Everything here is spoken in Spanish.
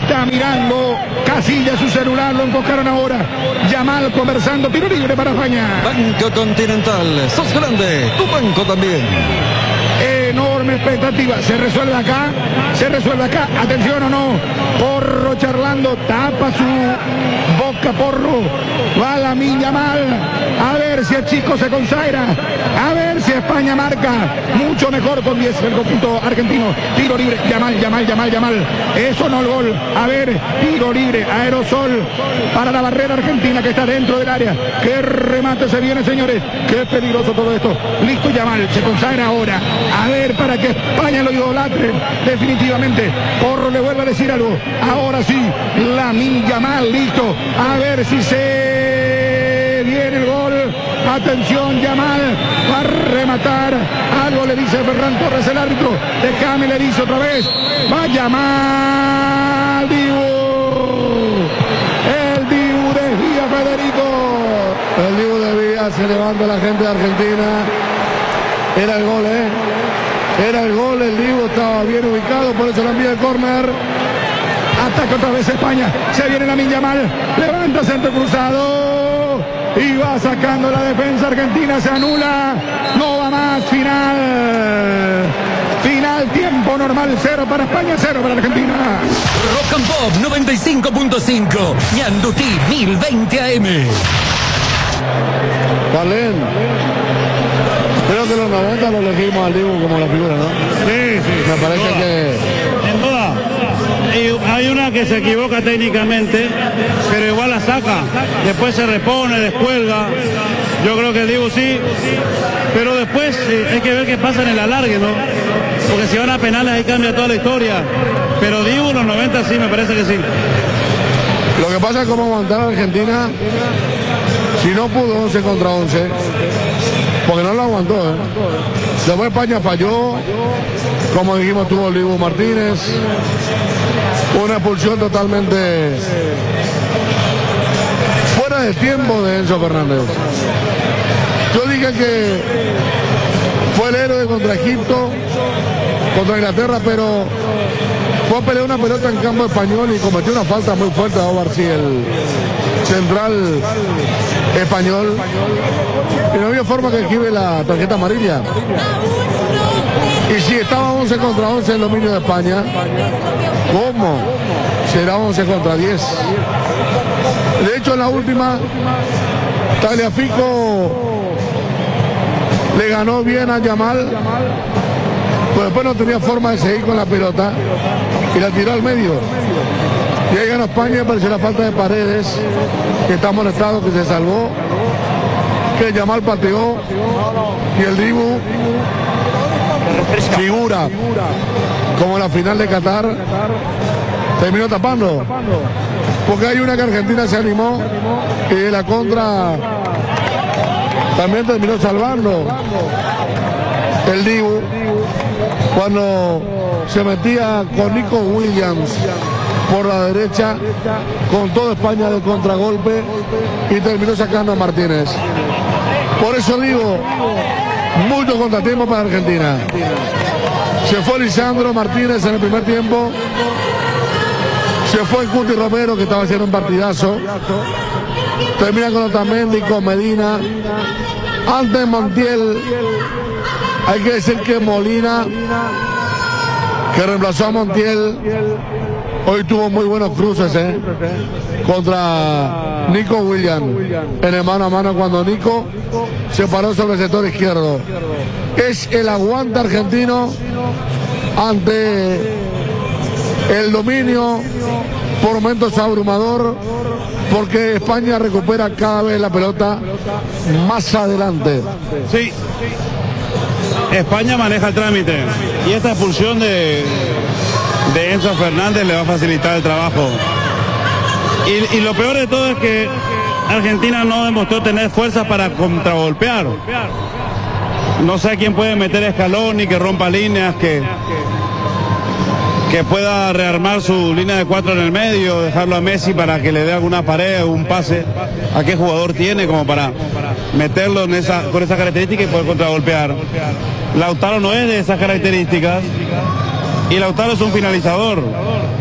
Está mirando Casillas su celular, lo enfocaron ahora. Yamal conversando, tiro libre para España. Banco Continental, sos grande, tu banco también. Enorme expectativa, se resuelve acá, atención o no, Porro charlando, tapa su boca Porro, va Lamine Yamal, a ver si el chico se consagra, a ver si España marca, mucho mejor con 10 el conjunto argentino, tiro libre, Yamal, eso no el gol, a ver, tiro libre, aerosol para la barrera argentina que está dentro del área, qué remate se viene señores, qué peligroso todo esto, listo Yamal, se consagra ahora, a ver para que España lo idolatre definitivamente. Porro le vuelve a decir algo. Ahora sí, Lamine Yamal, listo. A ver si se viene el gol. Atención, Yamal va a rematar. Algo le dice Ferran Torres, el árbitro. Déjame, le dice otra vez. Va Yamal, Dibu. El Dibu desvía Federico. El Dibu desvía, se levanta la gente de Argentina. Era el gol, Era el gol, el Dibu estaba bien ubicado, por eso lo envía el córner. Ataca otra vez España, se viene Lamine Yamal, levanta centro cruzado y va sacando la defensa argentina, se anula, no va más, final, tiempo normal, 0 para España, 0 para Argentina. Rock and Pop 95.5, Ñandutí 1020 AM. Valen. Creo que los 90 lo elegimos al Dibu como la figura, ¿no? Sí. Me parece que... Sin duda. Hay una que se equivoca técnicamente, pero igual la saca. Después se repone, descuelga. Yo creo que el Dibu sí. Pero después hay que ver qué pasa en el alargue, ¿no? Porque si van a penales ahí cambia toda la historia. Pero Dibu los 90 sí, me parece que sí. Lo que pasa es cómo aguantar a Argentina si no pudo 11 contra 11. Porque no lo aguantó, Después España falló, como dijimos tuvo el Dibu Martínez, una expulsión totalmente fuera de tiempo de Enzo Fernández. Yo dije que fue el héroe contra Egipto, contra Inglaterra, pero fue a pelear una pelota en campo español y cometió una falta muy fuerte a Omar Sy, el central español, y no había forma que esquive la tarjeta amarilla. Y si estaba 11 contra 11 el dominio de España, ¿cómo será 11 contra 10? De hecho, en la última, Tagliafico le ganó bien a Yamal, pero después no tenía forma de seguir con la pelota y la tiró al medio. Y ahí ganó España, apareció la falta de Paredes, que está molestado, que se salvó, que Yamal pateó y el Dibu figura como en la final de Qatar terminó tapando, porque hay una que Argentina se animó y de la contra también terminó salvando el Dibu cuando se metía con Nico Williams por la derecha, con toda España de contragolpe y terminó sacando a Martínez. Por eso digo, mucho contratiempo para Argentina. Se fue Lisandro Martínez en el primer tiempo, se fue Cuti Romero, que estaba haciendo un partidazo, termina con Otamendi, con Medina, antes Montiel. Hay que decir que Molina, que reemplazó a Montiel, hoy tuvo muy buenos cruces contra Nico Williams en el mano a mano cuando Nico se paró sobre el sector izquierdo. Es el aguante argentino ante el dominio por momentos abrumador, porque España recupera cada vez la pelota más adelante. Sí, España maneja el trámite y esta expulsión de Enzo Fernández le va a facilitar el trabajo. Y lo peor de todo es que Argentina no demostró tener fuerza para contragolpear. No sé a quién puede meter a Scaloni, que rompa líneas, que pueda rearmar su línea de 4 en el medio, dejarlo a Messi para que le dé alguna pared o un pase. ¿A qué jugador tiene como para meterlo con esa característica y poder contragolpear? Lautaro no es de esas características y Lautaro es un finalizador.